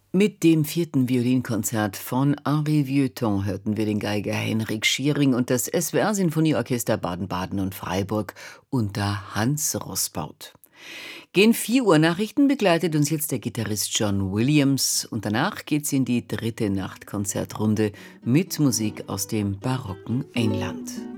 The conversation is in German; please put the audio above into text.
Mit dem vierten Violinkonzert von Henri Vieuxtemps hörten wir den Geiger Henrik Schiering und das SWR-Sinfonieorchester Baden-Baden und Freiburg unter Hans Roßbaut. Gegen 4 Uhr Nachrichten begleitet uns jetzt der Gitarrist John Williams und danach geht's in die dritte Nachtkonzertrunde mit Musik aus dem barocken England.